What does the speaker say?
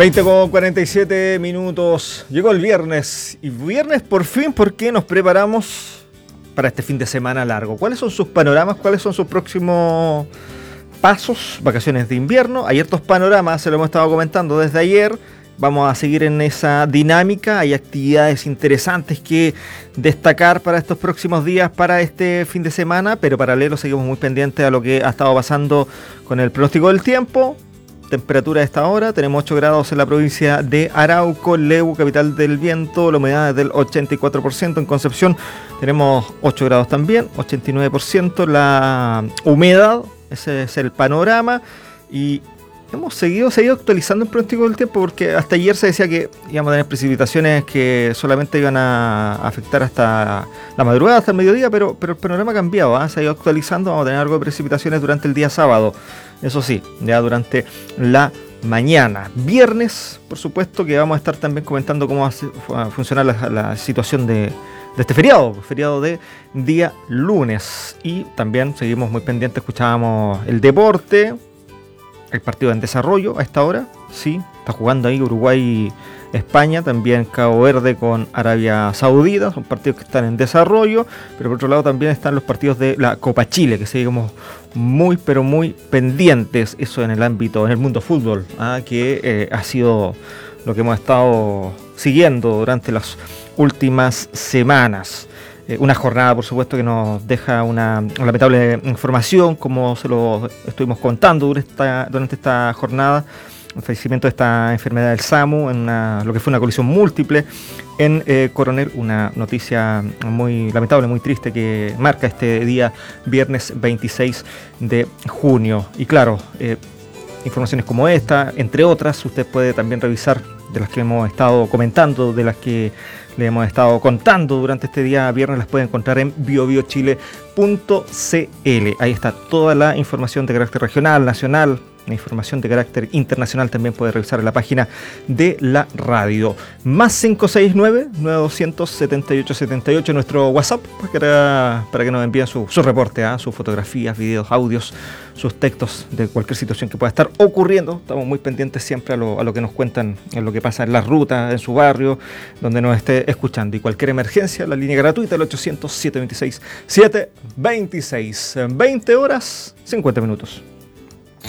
20:47. Llegó el viernes. Y viernes por fin, porque nos preparamos para este fin de semana largo. ¿Cuáles son sus panoramas? ¿Cuáles son sus próximos pasos? Vacaciones de invierno. Hay hartos panoramas, se lo hemos estado comentando desde ayer. Vamos a seguir en esa dinámica. Hay actividades interesantes que destacar para estos próximos días, para este fin de semana. Pero paralelo seguimos muy pendientes a lo que ha estado pasando con el pronóstico del tiempo. Temperatura a esta hora, tenemos 8 grados en la provincia de Arauco, Leu, capital del viento, la humedad es del 84%, en Concepción tenemos 8 grados también, 89% la humedad, ese es el panorama. Y hemos seguido actualizando el pronóstico del tiempo, porque hasta ayer se decía que íbamos a tener precipitaciones que solamente iban a afectar hasta la madrugada, hasta el mediodía, pero el panorama ha cambiado, se ha ido actualizando. Vamos a tener algo de precipitaciones durante el día sábado, eso sí, ya durante la mañana. Viernes, por supuesto, que vamos a estar también comentando cómo va a funcionar la situación de este feriado de día lunes. Y también seguimos muy pendientes, escuchábamos el deporte. El partido en desarrollo a esta hora, sí, está jugando ahí Uruguay-España, también Cabo Verde con Arabia Saudita, son partidos que están en desarrollo, pero por otro lado también están los partidos de la Copa Chile, que seguimos muy pendientes, eso en el mundo fútbol, que ha sido lo que hemos estado siguiendo durante las últimas semanas. Una jornada, por supuesto, que nos deja una lamentable información, como se lo estuvimos contando durante esta jornada, el fallecimiento de esta enfermedad del SAMU, en lo que fue una colisión múltiple en Coronel, una noticia muy lamentable, muy triste, que marca este día viernes 26 de junio. Y claro, informaciones como esta, entre otras, usted puede también revisar, de las que hemos estado comentando, de las que le hemos estado contando durante este día viernes, las puede encontrar en biobiochile.cl. Ahí está toda la información de carácter regional, nacional, la información de carácter internacional también puede revisar en la página de la radio. Más 569-9200-7878, nuestro WhatsApp, para que nos envíen su reporte, sus fotografías, videos, audios, sus textos de cualquier situación que pueda estar ocurriendo. Estamos muy pendientes siempre a lo que nos cuentan, en lo que pasa en la ruta, en su barrio, donde nos esté escuchando. Y cualquier emergencia, la línea gratuita, el 800-726-726. 20 horas, 50 minutos.